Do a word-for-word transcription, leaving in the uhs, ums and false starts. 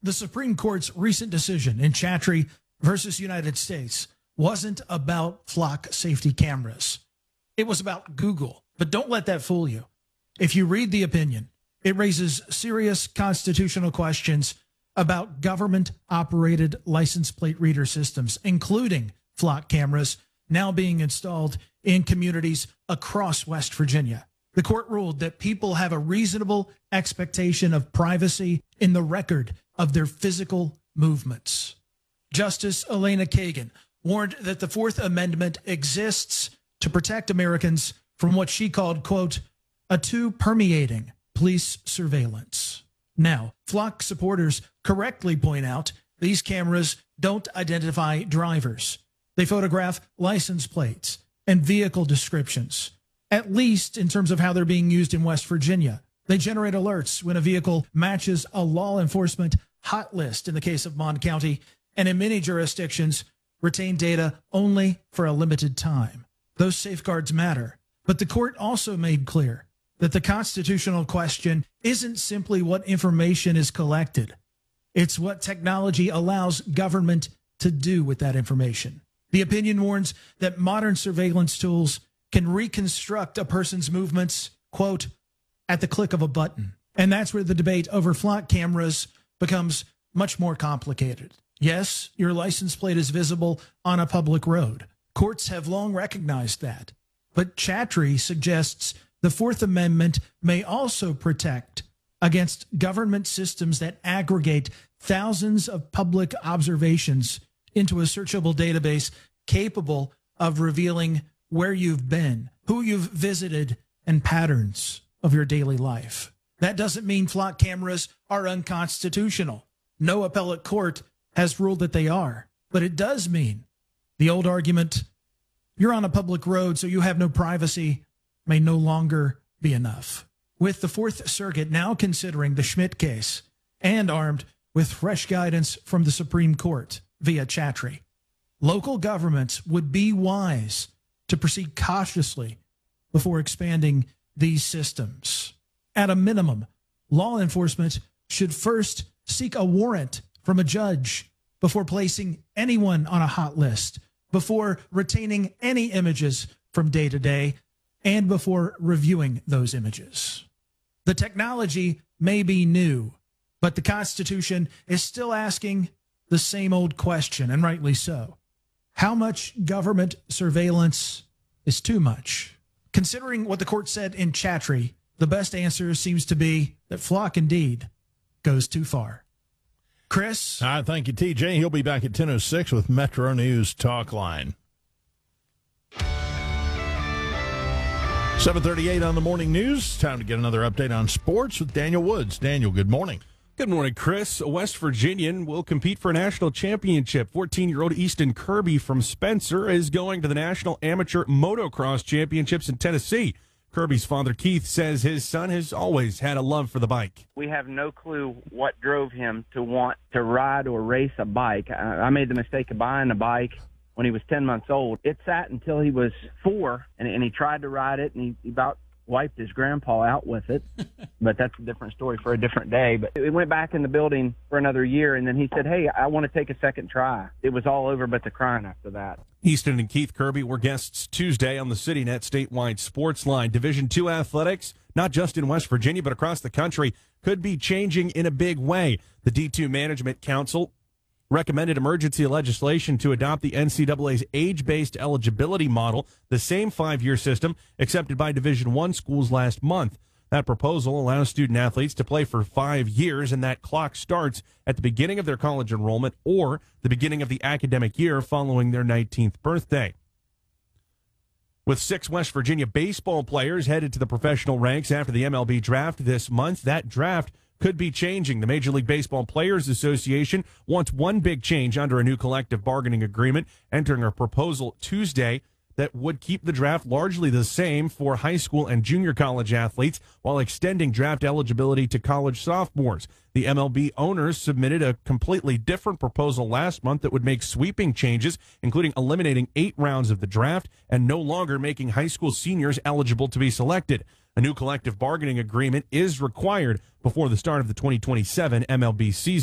The Supreme Court's recent decision in Chattree versus United States wasn't about flock safety cameras. It was about Google. But don't let that fool you. If you read the opinion, it raises serious constitutional questions about government-operated license plate reader systems, including flock cameras now being installed in communities across West Virginia. The court ruled that people have a reasonable expectation of privacy in the record of their physical movements. Justice Elena Kagan warned that the Fourth Amendment exists to protect Americans from what she called, quote, a too permeating police surveillance. Now, flock supporters correctly point out these cameras don't identify drivers. They photograph license plates and vehicle descriptions, at least in terms of how they're being used in West Virginia. They generate alerts when a vehicle matches a law enforcement hot list in the case of Mon County, and in many jurisdictions retain data only for a limited time. Those safeguards matter. But the court also made clear that the constitutional question isn't simply what information is collected. It's what technology allows government to do with that information. The opinion warns that modern surveillance tools can reconstruct a person's movements, quote, at the click of a button. And that's where the debate over flock cameras becomes much more complicated. Yes, your license plate is visible on a public road. Courts have long recognized that. But Chattree suggests the Fourth Amendment may also protect against government systems that aggregate thousands of public observations into a searchable database capable of revealing where you've been, who you've visited, and patterns of your daily life. That doesn't mean flock cameras are unconstitutional. No appellate court has ruled that they are. But it does mean the old argument, you're on a public road, so you have no privacy, may no longer be enough. With the Fourth Circuit now considering the Schmidt case and armed with fresh guidance from the Supreme Court via Chattree, local governments would be wise to proceed cautiously before expanding these systems. At a minimum, law enforcement should first seek a warrant from a judge before placing anyone on a hot list, before retaining any images from day to day, and before reviewing those images. The technology may be new, but the Constitution is still asking the same old question, and rightly so. How much government surveillance is too much? Considering what the court said in Chattree, the best answer seems to be that flock indeed goes too far. Chris? All right, thank you, T J. He'll be back at ten oh six with Metro News Talk Line. seven thirty-eight on the morning news. Time to get another update on sports with Daniel Woods. Daniel, good morning. Good morning, Chris. A West Virginian will compete for a national championship. fourteen-year-old Easton Kirby from Spencer is going to the National Amateur Motocross Championships in Tennessee. Kirby's father, Keith, says his son has always had a love for the bike. We have no clue what drove him to want to ride or race a bike. I, I made the mistake of buying a bike when he was ten months old. It sat until he was four, and, and he tried to ride it, and he, he about wiped his grandpa out with it. But that's a different story for a different day. But we went back in the building for another year, and then he said, hey, I want to take a second try. It was all over but the crying after that. Easton and Keith Kirby were guests Tuesday on the CityNet statewide sports line. Division two athletics, not just in West Virginia, but across the country, could be changing in a big way. The D two Management Council recommended emergency legislation to adopt the N C double A's age-based eligibility model, the same five-year system accepted by Division one schools last month. That proposal allows student athletes to play for five years, and that clock starts at the beginning of their college enrollment or the beginning of the academic year following their nineteenth birthday. With six West Virginia baseball players headed to the professional ranks after the M L B draft this month, that draft could be changing. The Major League Baseball Players Association wants one big change under a new collective bargaining agreement, entering a proposal Tuesday that would keep the draft largely the same for high school and junior college athletes while extending draft eligibility to college sophomores. The M L B owners submitted a completely different proposal last month that would make sweeping changes, including eliminating eight rounds of the draft and no longer making high school seniors eligible to be selected. A new collective bargaining agreement is required before the start of the twenty twenty-seven M L B season.